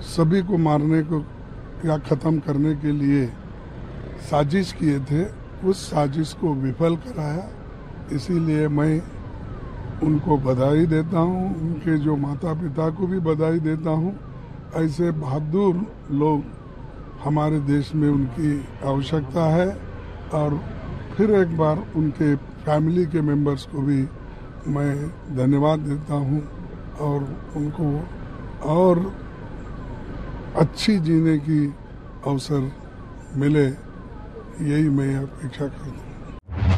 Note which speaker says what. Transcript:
Speaker 1: सभी को मारने को या ख़त्म करने के लिए साजिश किए थे, उस साजिश को विफल कराया। इसीलिए मैं उनको बधाई देता हूँ, उनके जो माता पिता को भी बधाई देता हूँ। ऐसे बहादुर लोग हमारे देश में उनकी आवश्यकता है। और फिर एक बार उनके फैमिली के मेंबर्स को भी मैं धन्यवाद देता हूँ और उनको और अच्छी जीने की अवसर मिले, यही मैं अपेक्षा करता हूँ।